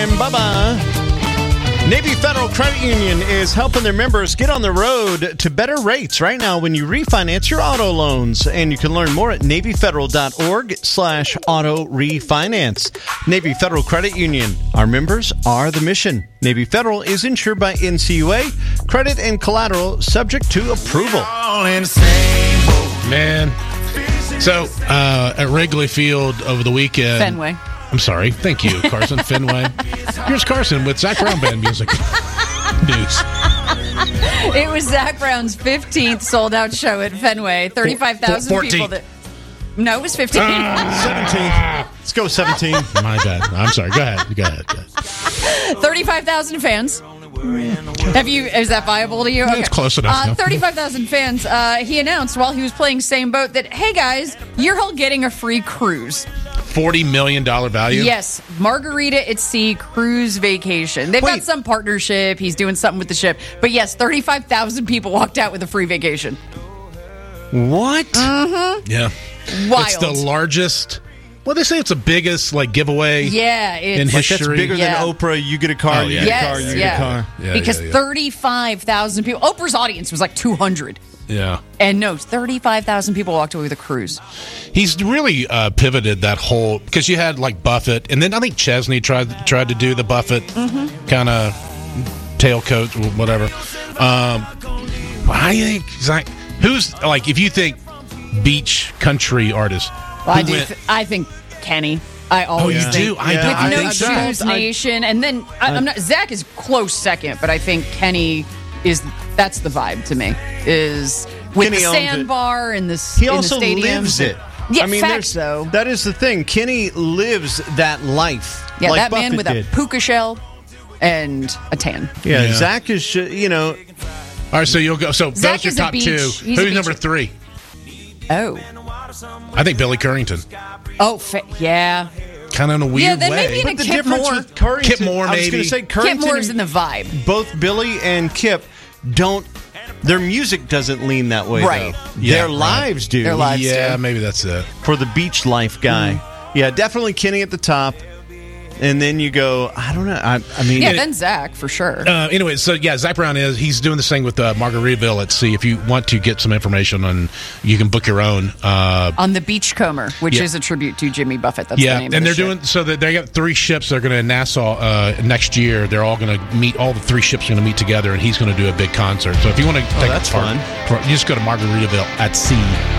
Bye-bye. Navy Federal Credit Union is helping their members get on the road to better rates right now when you refinance your auto loans. And you can learn more at NavyFederal.org/auto refinance. Navy Federal Credit Union. Our members are the mission. Navy Federal is insured by NCUA. Credit and collateral subject to approval. Man. So, at Wrigley Field over the weekend. Fenway. I'm sorry. Thank you, Carson. Fenway. Here's Carson with Zach Brown Band music. News. It was Zach Brown's 15th sold-out show at Fenway. 35,000 people. No, it was 15. 17. Let's go 17. My bad. I'm sorry. Go ahead. 35,000 fans. Is that viable to you? Yeah, it's close enough. 35,000 fans. He announced while he was playing Same Boat that, hey guys, you're all getting a free cruise. $40 million value? Yes. Margarita at Sea cruise vacation. They've got some partnership. He's doing something with the ship. But yes, 35,000 people walked out with a free vacation. What? Mm-hmm. Yeah. Wild. It's the largest. Well, they say it's the biggest giveaway in history. That's bigger than Oprah. You get a car, you get a car, you get a car. Yeah, because 35,000 people. Oprah's audience was like 200. Yeah. And no, 35,000 people walked away with a cruise. He's really pivoted that whole, because you had like Buffett, and then I think Chesney tried to do the Buffett kind of tailcoat or whatever. I think who's like, if you think beach country artist, I think Kenny. I always think. I with think so. Shoes Nation, and then I'm not. Zach is close second, but I think Kenny is. That's the vibe to me. Is with Kenny the sandbar and the he also in the stadium. lives it. Yeah, facts though. That is the thing. Kenny lives that life. Yeah, like that Buffett man with did. a puka shell and a tan. Yeah, Zach is. All right, so you'll go. So Zach those are top two. Who's number three? Oh, I think Billy Currington. Oh, yeah. Kind of in a weird then way. maybe in But a the Kip difference Moore. with Currington, Kip Moore, I was going maybe. to say Currington. Kip Moore's in the vibe. Both Billy and Kip don't. Their music doesn't lean that way, right? Though. Their lives do. Their lives yeah, do. maybe that's it. For the beach life guy, yeah, definitely Kenny at the top. And then you go, I don't know. I mean, then Zach for sure. Anyway, so yeah, Zach Brown he's doing this thing with Margaritaville at Sea. If you want to get some information on, you can book your own on the Beachcomber, which is a tribute to Jimmy Buffett. That's the name. And of they're the doing ship. so that they got 3 ships. They're going to Nassau next year. They're all going to meet. All the 3 ships are going to meet together, and he's going to do a big concert. So if you want to take that's part, fun. you just go to Margaritaville at Sea.